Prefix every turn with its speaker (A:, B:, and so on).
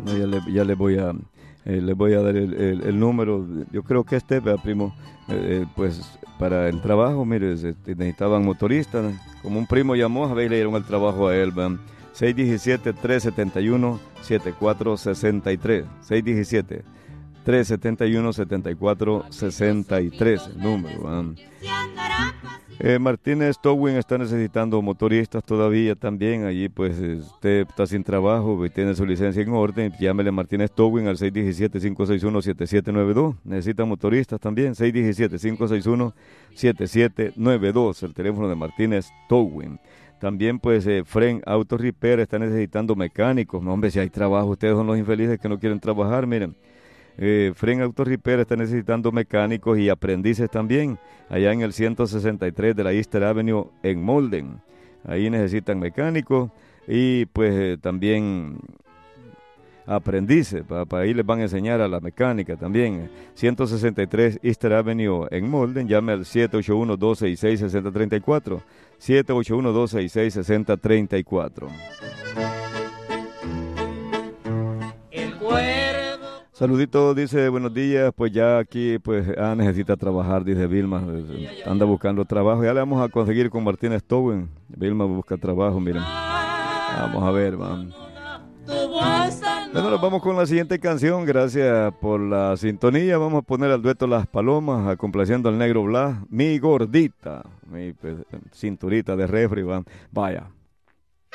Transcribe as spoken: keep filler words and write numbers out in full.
A: No, ya le, ya le voy a eh, le voy a dar el, el- el número. Yo creo que este, vea, primo, eh, eh, pues para el trabajo, mire, se- te- necesitaban motoristas. Como un primo llamó, a ver, y le dieron el trabajo a él, vean. seis uno siete, tres siete uno, siete cuatro seis tres. seis uno siete, tres siete uno, siete cuatro seis tres, el número, vean. Eh, Martínez Towin está necesitando motoristas todavía también. Allí pues usted está sin trabajo y tiene su licencia en orden. Llámele a Martínez Towin al seis uno siete, cinco seis uno, siete siete nueve dos. Necesita motoristas también. seis uno siete, cinco seis uno, siete siete nueve dos. El teléfono de Martínez Towin. También pues eh, Fren Auto Repair está necesitando mecánicos. No, hombre, si hay trabajo, ustedes son los infelices que no quieren trabajar, miren. Eh, Fren Auto Repair está necesitando mecánicos y aprendices también, allá en el ciento sesenta y tres de la Easter Avenue en Molden. Ahí necesitan mecánicos y pues eh, también aprendices, para, para ahí les van a enseñar a la mecánica también. ciento sesenta y tres Easter Avenue en Molden, llame al siete ocho uno, dos seis seis, seis cero tres cuatro, siete ocho uno, dos seis seis, seis cero tres cuatro. Saludito, dice, buenos días, pues ya aquí, pues, ah, necesita trabajar, dice Vilma, eh, anda buscando trabajo, ya le vamos a conseguir con Martínez Towen. Vilma busca trabajo, miren, vamos a ver, vamos. Bueno, nos vamos con la siguiente canción, gracias por la sintonía, vamos a poner al dueto Las Palomas, a complaciendo al Negro Blas, mi gordita, mi pues, cinturita de refri, va. Vaya.